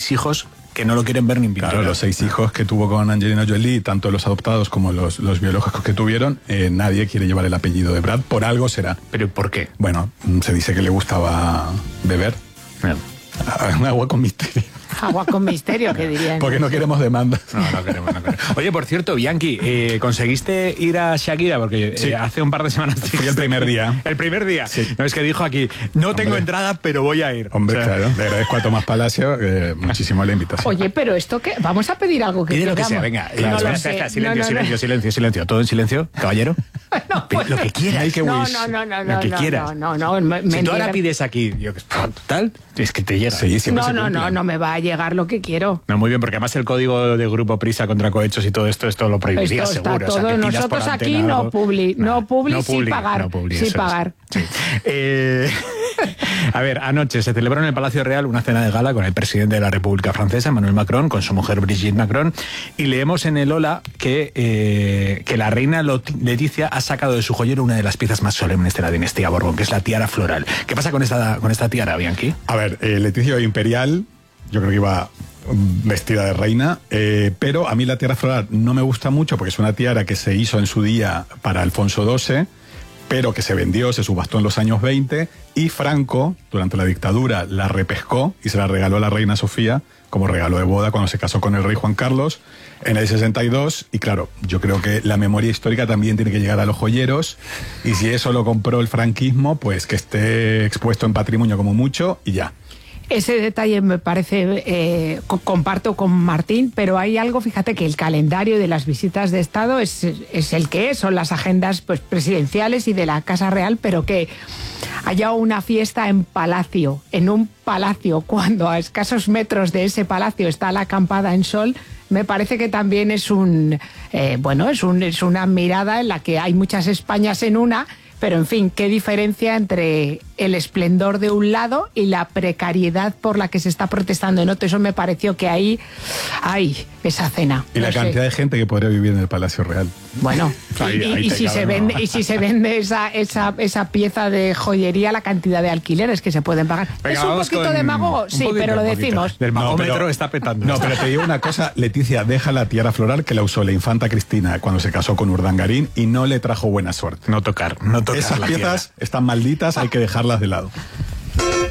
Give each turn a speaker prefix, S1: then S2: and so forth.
S1: 6 hijos que no lo quieren ver ni en pintura.
S2: Claro, los 6 hijos que tuvo con Angelina Jolie, tanto los adoptados como los biológicos que tuvieron, nadie quiere llevar el apellido de Brad, por algo será.
S1: ¿Pero por qué?
S2: Bueno, se dice que le gustaba beber. Un agua con misterio.
S3: Agua con misterio, ¿qué dirían?
S2: Porque no queremos demandas.
S1: No queremos. Oye, por cierto, Bianchi, ¿conseguiste ir a Shakira? Porque
S2: sí.
S1: Hace un par de semanas...
S2: Fui el primer día.
S1: ¿El primer día?
S2: Sí.
S1: No, es que dijo aquí, no tengo entrada, pero voy a ir.
S2: Hombre, claro. Le agradezco a Tomás Palacio muchísimo la invitación.
S3: Oye, pero esto qué... Vamos a pedir algo que
S1: pide lo
S3: queramos.
S1: que sea, venga.
S3: No lo
S1: Espera,
S3: sé.
S1: Silencio. Todo en silencio, caballero.
S3: No, pues,
S1: lo que quiera.
S2: Make a wish.
S1: Lo que quieras. Si tú ahora pides aquí, tal, es que te llega.
S2: Sí,
S3: no me va a llegar lo que quiero.
S1: No, muy bien, porque además el código de Grupo Prisa contra cohechos y todo esto lo prohibiría
S3: esto está
S1: seguro.
S3: todo.
S1: O sea, que
S3: Nosotros aquí no publi sin pagar. Sin pagar.
S1: Sí. A ver, anoche se celebró en el Palacio Real una cena de gala con el presidente de la República Francesa, Emmanuel Macron, con su mujer Brigitte Macron, y leemos en el Hola que la reina Leticia ha sacado de su joyero una de las piezas más solemnes de la dinastía Borbón, que es la tiara floral. ¿Qué pasa con esta tiara, Bianchi?
S2: A ver, Leticia imperial, yo creo que iba vestida de reina, pero a mí la tiara floral no me gusta mucho porque es una tiara que se hizo en su día para Alfonso XII, pero que se vendió, se subastó en los años 20, y Franco, durante la dictadura, la repescó y se la regaló a la reina Sofía como regalo de boda cuando se casó con el rey Juan Carlos en el 62, y claro, yo creo que la memoria histórica también tiene que llegar a los joyeros, y si eso lo compró el franquismo, pues que esté expuesto en patrimonio como mucho, y ya.
S3: Ese detalle me parece, comparto con Martín, pero hay algo, fíjate que el calendario de las visitas de Estado es el que es, son las agendas pues presidenciales y de la Casa Real, pero que haya una fiesta en un palacio, cuando a escasos metros de ese palacio está la acampada en sol, me parece que también es es una mirada en la que hay muchas Españas en una. Pero, en fin, qué diferencia entre el esplendor de un lado y la precariedad por la que se está protestando en otro. Eso me pareció que ahí hay esa cena.
S2: Y la cantidad de gente que podría vivir en el Palacio Real.
S3: Bueno, y si se vende esa pieza de joyería, la cantidad de alquileres que se pueden pagar.
S1: Venga,
S3: es un poquito de mago, sí, pero lo decimos.
S1: El magómetro está petando.
S2: No, pero te digo una cosa, Leticia, deja la tiara floral que la usó la infanta Cristina cuando se casó con Urdangarín y no le trajo buena suerte.
S1: No tocar.
S2: Esas piezas están malditas, hay que dejarlas de lado.